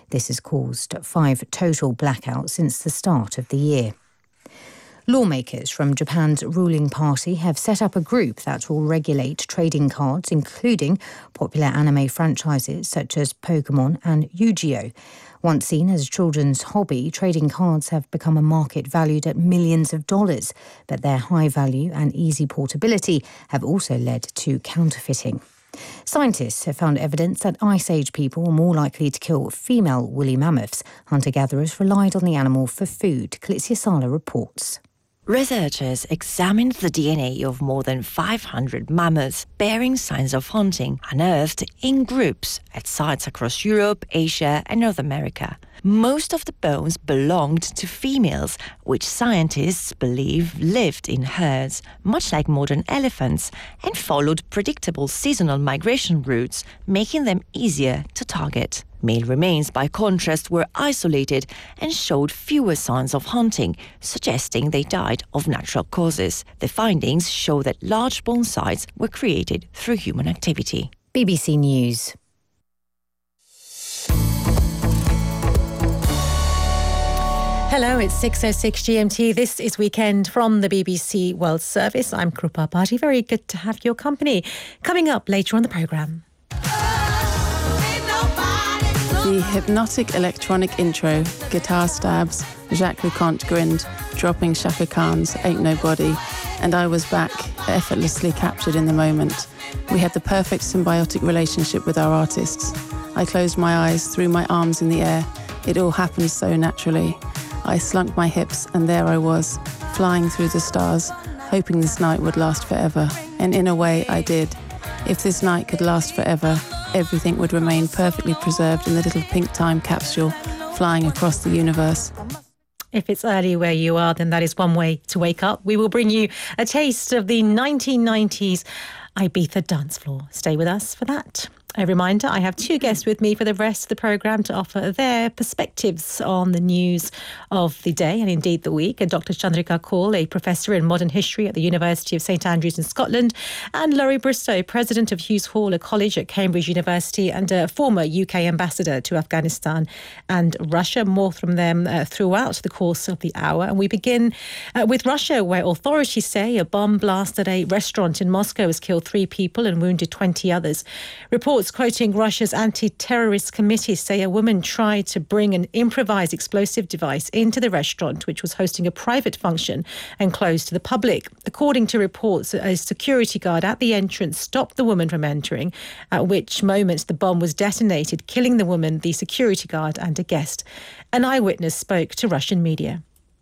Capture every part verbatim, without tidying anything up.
This has caused five total blackouts since the start of the year. Lawmakers from Japan's ruling party have set up a group that will regulate trading cards, including popular anime franchises such as Pokemon and Yu-Gi-Oh! Once seen as a children's hobby, trading cards have become a market valued at millions of dollars, but their high value and easy portability have also led to counterfeiting. Scientists have found evidence that Ice Age people were more likely to kill female woolly mammoths. Hunter-gatherers relied on the animal for food. Kalizia Sala reports. Researchers examined the D N A of more than five hundred mammoths bearing signs of hunting unearthed in groups at sites across Europe, Asia and North America. Most of the bones belonged to females, which scientists believe lived in herds, much like modern elephants, and followed predictable seasonal migration routes, making them easier to target. Male remains, by contrast, were isolated and showed fewer signs of hunting, suggesting they died of natural causes. The findings show that large bone sites were created through human activity. B B C News. Hello, it's six oh six G M T. This is Weekend from the B B C World Service. I'm Krupa Bhaji. Very good to have your company. Coming up later on the programme. The hypnotic electronic intro, guitar stabs, Jacques Leconte grinned, dropping Chaka Khan's Ain't Nobody, and I was back, effortlessly captured in the moment. We had the perfect symbiotic relationship with our artists. I closed my eyes, threw my arms in the air. It all happened so naturally. I slunk my hips, and there I was, flying through the stars, hoping this night would last forever. And in a way, I did. If this night could last forever, everything would remain perfectly preserved in the little pink time capsule flying across the universe. If it's early where you are, then that is one way to wake up. We will bring you a taste of the nineteen nineties Ibiza dance floor. Stay with us for that. A reminder, I have two guests with me for the rest of the programme to offer their perspectives on the news of the day and indeed the week. And Doctor Chandrika Kaul, a professor in modern history at the University of St Andrews in Scotland, and Laurie Bristow, president of Hughes Hall, a college at Cambridge University and a former U K ambassador to Afghanistan and Russia. More from them uh, throughout the course of the hour. And we begin uh, with Russia, where authorities say a bomb blast at a restaurant in Moscow has killed three people and wounded twenty others. Reports quoting Russia's anti-terrorist committee say a woman tried to bring an improvised explosive device into the restaurant, which was hosting a private function and closed to the public. According to reports, a security guard at the entrance stopped the woman from entering, at which moment the bomb was detonated, killing the woman, the security guard and a guest. An eyewitness spoke to Russian media.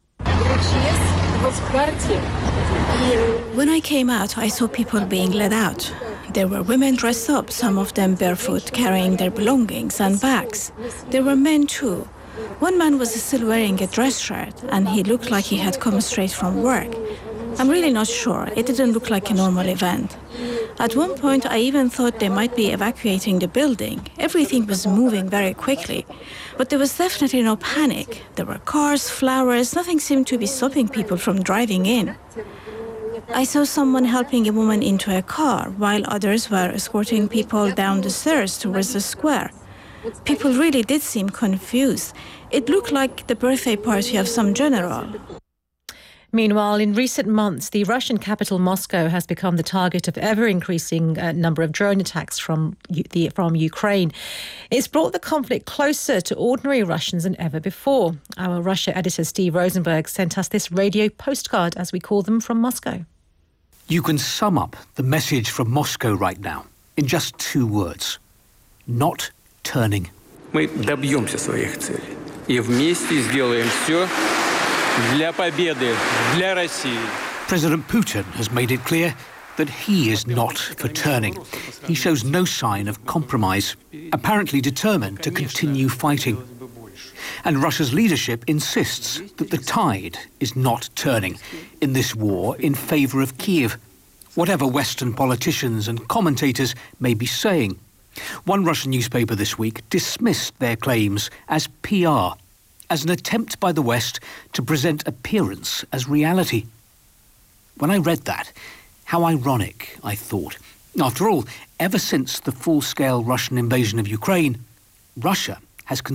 When I came out, I saw people being led out. There were women dressed up, some of them barefoot, carrying their belongings and bags. There were men too. One man was still wearing a dress shirt, and he looked like he had come straight from work. I'm really not sure. It didn't look like a normal event. At one point, I even thought they might be evacuating the building. Everything was moving very quickly. But there was definitely no panic. There were cars, flowers, nothing seemed to be stopping people from driving in. I saw someone helping a woman into a car, while others were escorting people down the stairs towards the square. People really did seem confused. It looked like the birthday party of some general. Meanwhile, in recent months, the Russian capital Moscow has become the target of ever-increasing uh, number of drone attacks from U- the, from Ukraine. It's brought the conflict closer to ordinary Russians than ever before. Our Russia editor Steve Rosenberg sent us this radio postcard, as we call them, from Moscow. You can sum up the message from Moscow right now in just two words. Not turning. Мы добьемся своих целей и вместе сделаем все для победы, для России. President Putin has made it clear that he is not for turning. He shows no sign of compromise, apparently determined to continue fighting. And Russia's leadership insists that the tide is not turning in this war in favour of Kiev, whatever Western politicians and commentators may be saying. One Russian newspaper this week dismissed their claims as P R, as an attempt by the West to present appearance as reality. When I read that, how ironic, I thought. After all, ever since the full-scale Russian invasion of Ukraine, Russia has